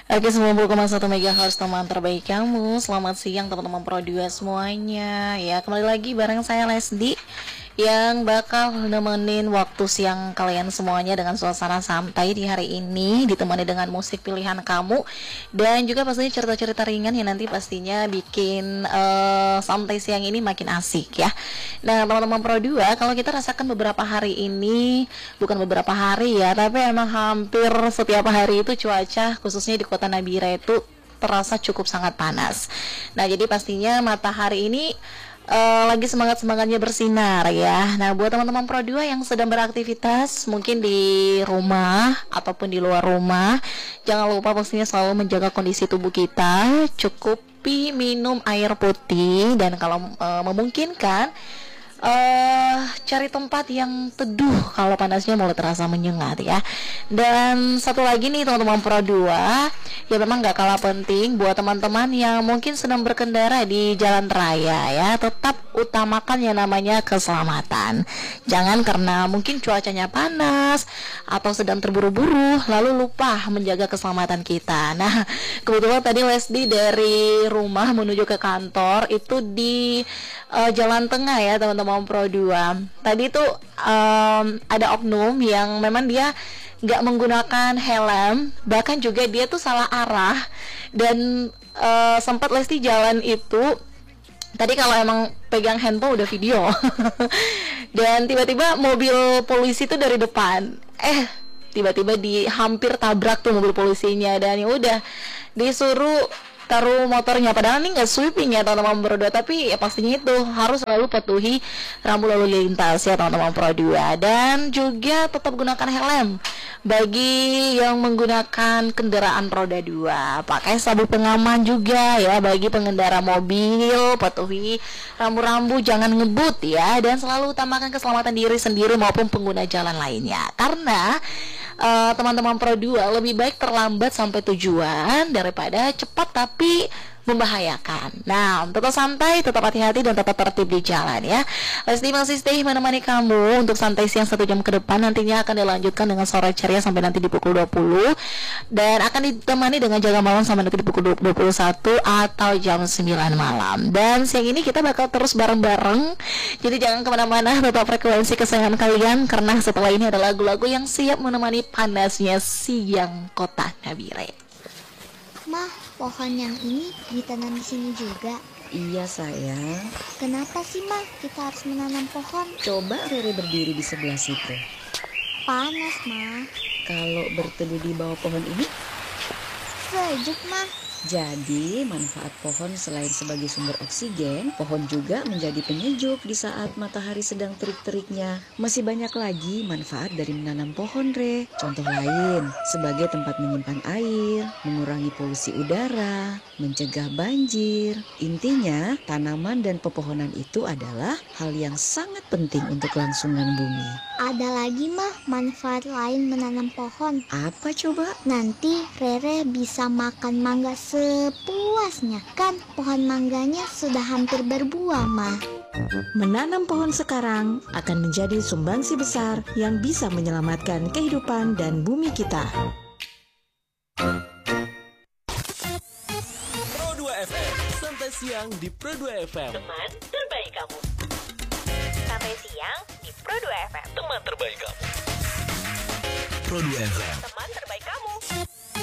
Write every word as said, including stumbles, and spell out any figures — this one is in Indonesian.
Oke, sembilan puluh koma satu megahertz teman terbaik kamu. Selamat siang teman-teman Pro dua semuanya. Ya, kembali lagi bareng saya Lesdi yang bakal nemenin waktu siang kalian semuanya dengan suasana santai di hari ini, ditemani dengan musik pilihan kamu dan juga pastinya cerita-cerita ringan yang nanti pastinya bikin uh, santai siang ini makin asik ya. Nah, teman-teman Pro dua, kalau kita rasakan beberapa hari ini, bukan beberapa hari ya, tapi emang hampir setiap hari itu cuaca khususnya di kota Nabire itu terasa cukup sangat panas. Nah, jadi pastinya matahari ini Uh, lagi semangat-semangatnya bersinar ya. Nah, buat teman-teman Pro dua yang sedang beraktivitas mungkin di rumah ataupun di luar rumah, jangan lupa pastinya selalu menjaga kondisi tubuh kita, cukupi minum air putih dan kalau uh, memungkinkan Uh, cari tempat yang teduh kalau panasnya mulai terasa menyengat ya. Dan satu lagi nih teman-teman Pro dua, ya memang gak kalah penting buat teman-teman yang mungkin sedang berkendara di jalan raya ya, tetap utamakan yang namanya keselamatan. Jangan karena mungkin cuacanya panas atau sedang terburu-buru lalu lupa menjaga keselamatan kita. Nah, kebetulan tadi Lesdi dari rumah menuju ke kantor itu di uh, jalan tengah ya teman-teman Pro dua. Tadi tuh um, ada oknum yang memang dia nggak menggunakan helm, bahkan juga dia tuh salah arah dan uh, sempat Lesti jalan itu tadi kalau emang pegang handphone udah video dan tiba-tiba mobil polisi tuh dari depan eh tiba-tiba di hampir tabrak tuh mobil polisinya dan ya udah disuruh taruh motornya, padahal ini nggak sweeping ya teman-teman Pro dua, tapi ya pastinya itu harus selalu patuhi rambu lalu lintas ya teman-teman Pro dua, dan juga tetap gunakan helm bagi yang menggunakan kendaraan roda dua, pakai sabuk pengaman juga ya bagi pengendara mobil, patuhi rambu-rambu, jangan ngebut ya, dan selalu utamakan keselamatan diri sendiri maupun pengguna jalan lainnya, karena Uh, teman-teman Pro dua lebih baik terlambat sampai tujuan daripada cepat tapi membahayakan. Nah, tetap santai, tetap hati-hati dan tetap tertib di jalan ya. Lesti masih stay menemani kamu untuk santai siang satu jam ke depan. Nantinya akan dilanjutkan dengan sore ceria sampai nanti di pukul dua puluh dan akan ditemani dengan jaga malam sampai nanti di pukul dua puluh satu atau jam sembilan malam. Dan siang ini kita bakal terus bareng-bareng. Jadi jangan kemana-mana, tetap frekuensi kesayangan kalian karena setelah ini ada lagu-lagu yang siap menemani panasnya siang kota Nabire. Mah, pohon yang ini ditanam di sini juga. Iya sayang. Kenapa sih Mah kita harus menanam pohon? Coba Rere berdiri di sebelah situ. Panas Mah. Kalau berteduh di bawah pohon ini? Sejuk Mah. Jadi manfaat pohon selain sebagai sumber oksigen, pohon juga menjadi penyejuk di saat matahari sedang terik-teriknya. Masih banyak lagi manfaat dari menanam pohon, Re. Contoh lain, sebagai tempat menyimpan air, mengurangi polusi udara, mencegah banjir. Intinya, tanaman dan pepohonan itu adalah hal yang sangat penting untuk kelangsungan bumi. Ada lagi Mah manfaat lain menanam pohon. Apa coba? Nanti Rere bisa makan mangga sepuasnya. Kan pohon mangganya sudah hampir berbuah Mah. Menanam pohon sekarang akan menjadi sumbangsi besar yang bisa menyelamatkan kehidupan dan bumi kita. Pro dua F M, santai siang di Pro dua F M. Teman terbaik kamu. Santai siang di Pro dua F M. Teman terbaik kamu. Pro dua F M. Teman terbaik kamu.